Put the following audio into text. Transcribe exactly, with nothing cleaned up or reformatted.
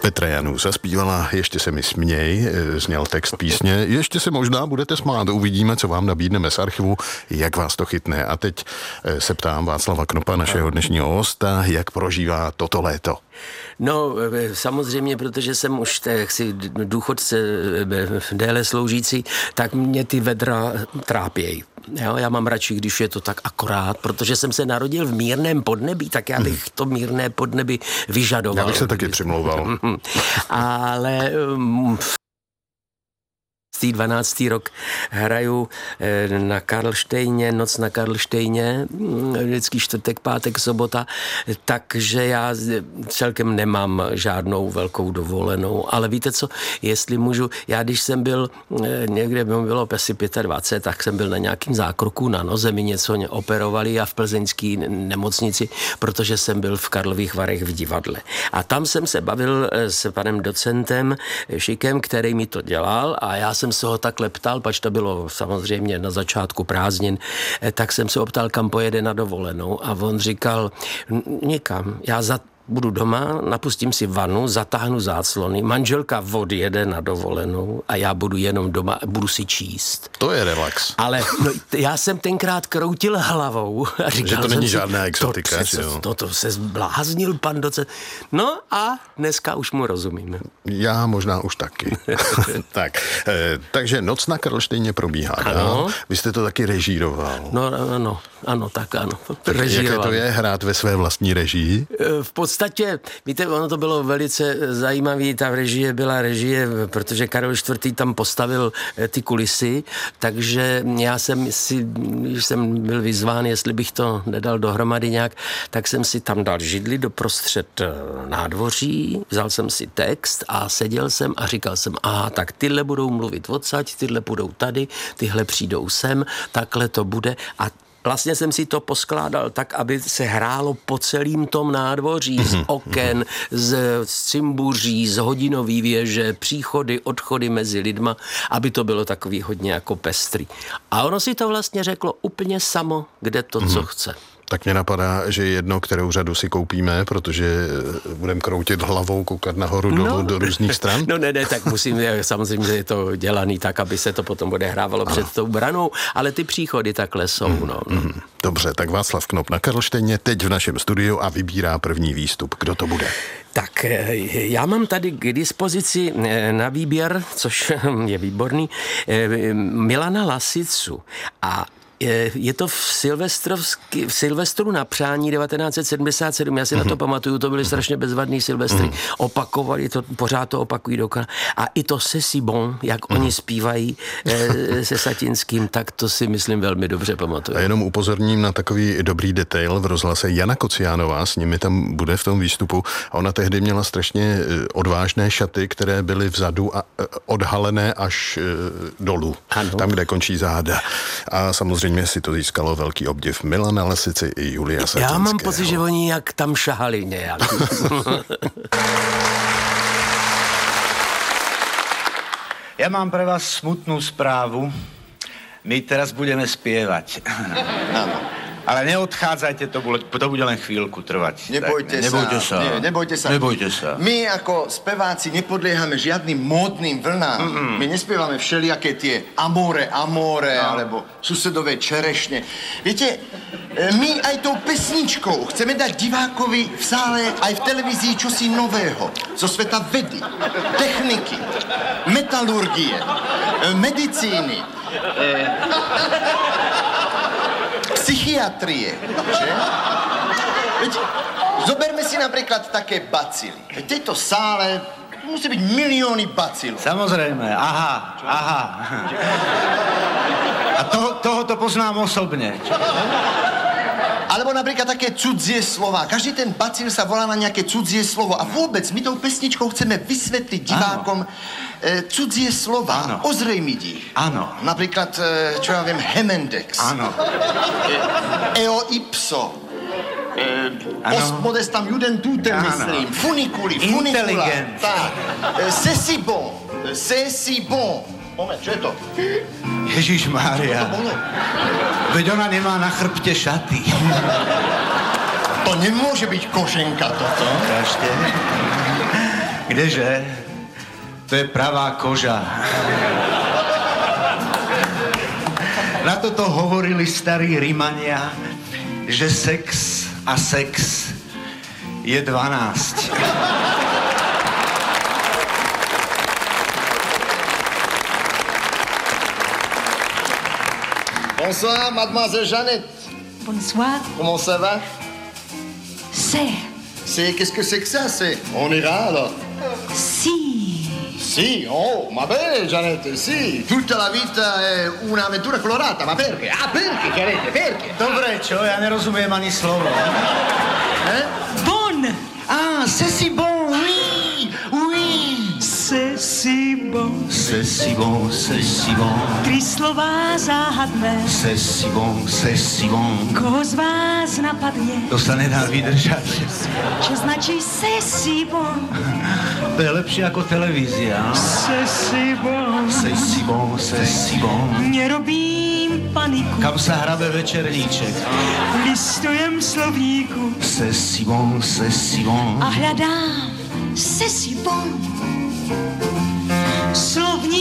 Petra Janů zaspívala Ještě se mi směj, zněl text písně. Ještě se možná budete smát, uvidíme, co vám nabídneme z archivu, jak vás to chytne. A teď se ptám Václava Knopa, našeho dnešního hosta, jak prožívá toto léto. No, samozřejmě, protože jsem už jaksi důchodce déle sloužící, tak mě ty vedra trápějí. Jo, já mám radši, když je to tak akorát, protože jsem se narodil v mírném podnebí, tak já bych to mírné podnebí vyžadoval. Já bych se taky přimlouval. Ale um, dvanáctý rok hraju na Karlštejně, noc na Karlštejně, vždycky čtvrtek, pátek, sobota, takže já celkem nemám žádnou velkou dovolenou, ale víte co, jestli můžu, já když jsem byl někde, bylo asi dvacet pět, tak jsem byl na nějakým zákroku na noze, mi něco operovali a v plzeňské nemocnici, protože jsem byl v Karlových Varech v divadle. A tam jsem se bavil s panem docentem Šikem, který mi to dělal a já jsem se ho takhle ptal, pač to bylo samozřejmě na začátku prázdnin, tak jsem se optal, kam pojede na dovolenou a on říkal, nikam, já za budu doma, napustím si vanu, zatáhnu záclony, manželka odjede na dovolenou a já budu jenom doma a budu si číst. To je relax. Ale no, já jsem tenkrát kroutil hlavou a říkal, že to není si, žádná exotika. To, to, to, to se zbláznil pan docent. No a dneska už mu rozumím. Já možná už taky. tak, eh, takže noc na Karlštejně probíhá. Ano. Vy jste to taky režíroval. No ano, ano, tak ano. Tak jaké to je hrát ve své vlastní režii? V podstatě V podstatě, víte, ono to bylo velice zajímavé, ta režie byla režie, protože Karel čtvrtý tam postavil ty kulisy, takže já jsem si, když jsem byl vyzván, jestli bych to nedal dohromady nějak, tak jsem si tam dal židli doprostřed nádvoří, vzal jsem si text a seděl jsem a říkal jsem, aha, tak tyhle budou mluvit odsaď, tyhle budou tady, tyhle přijdou sem, takhle to bude a vlastně jsem si to poskládal tak, aby se hrálo po celým tom nádvoří, z oken, z, z cimbuří, z hodinový věže, příchody, odchody mezi lidma, aby to bylo takový hodně jako pestrý. A ono si to vlastně řeklo úplně samo, kde to, co chce. Tak mě napadá, že jedno, kterou řadu si koupíme, protože budeme kroutit hlavou, koukat nahoru, dolů, no. do různých stran. No ne, ne, tak musím, samozřejmě je to dělaný tak, aby se to potom odehrávalo před tou branou, ale ty příchody takhle jsou, mm, no. Mm. Dobře, tak Václav Knop na Karlštejně, teď v našem studiu a vybírá první výstup. Kdo to bude? Tak já mám tady k dispozici na výběr, což je výborný, Milana Lasicu a je to v, v Silvestru na přání devatenáct set sedmdesát sedm, já si mm-hmm. na to pamatuju, to byly strašně bezvadný Silvestry, mm-hmm. opakovali to, pořád to opakují dokola. A i to C'est si bon, jak mm-hmm. oni zpívají e, se Satinským, tak to si myslím velmi dobře pamatuju. A jenom upozorním na takový dobrý detail v rozhlase. Jana Kociánová s nimi tam bude v tom výstupu a ona tehdy měla strašně odvážné šaty, které byly vzadu a odhalené až dolů, ano. Tam, kde končí záda. A samozřejmě Samozřejmě si to získalo velký obdiv Milana Lasici i Julia Satinského. Já mám pocit, že oni jak tam šahali nějak. Ja mám pre vás smutnú správu. My teraz budeme spievať. Áno. Ale neodchádzajte, to bude, to bude len chvíľku trvať. Nebojte, tak, nebojte sa. sa. Nie, nebojte sa. Nebojte sa. My ako speváci nepodliehame žiadnym módnym vlnám. Mm-mm. My nespievame všelijaké tie amore, amore, no. Alebo susedové čerešne. Viete, my aj tou pesničkou chceme dať divákovi v sále aj v televízii čosi nového. Zo sveta vedy, techniky, metalurgie, medicíny. E- psychiatrie, že? Veď, zoberme si napríklad také bacily. V tejto sále musí byť milióny bacilov. Samozrejme, aha, aha. A toho, toho to poznám osobne. Alebo napríklad také cudzie slova. Každý ten bacil sa volá na nejaké cudzie slovo. A vôbec my tou pesničkou chceme vysvetliť divákom e, cudzie slova. Áno. Ozrejmiť ich. Áno. Napríklad, e, čo ja viem, Hemendex. Áno. E, eo ipso. E, post modestam judentutem, myslím. Funiculi, funicula. Inteligent. Tak. E, c'est si bon. C'est si bon. Moment, čo je to? Ježišmária. Čo to bolo? Veď ona nemá na chrbte šaty. To nemôže byť koženka toto. Ešte. Kdeže? To je pravá koža. Na toto hovorili starí Rimania, že sex a sex je dvanásť. Bonsoir, mademoiselle Jeannette. Bonsoir. Comment ça va? C'est. C'est... Qu'est-ce que c'est que ça? C'est... On ira, alors? Si. Sì, oh, ma bene, Jeannette, sì. Tutta la vita è un'avventura colorata, ma perché? Ah, perché, Jeannette, perché? Dobre, čo? Ja nerozumiem ani slovo. Eh? Bon. Ah, c'est si bon, oui, oui. C'est si bon. C'est si bon, c'est si bon. Tři slova záhadné. C'est si bon, c'est si bon. Koho z vás napadne? To sa nedá vydržať. Čo značí c'est si bon? To je lepšie ako televízia. C'est si bon. C'est si bon, c'est si bon. Nerobím paniku. Kam sa hrabe večerníček? Listujem slovníku. C'est si bon, c'est si bon. A hľadám c'est si bon. Slovník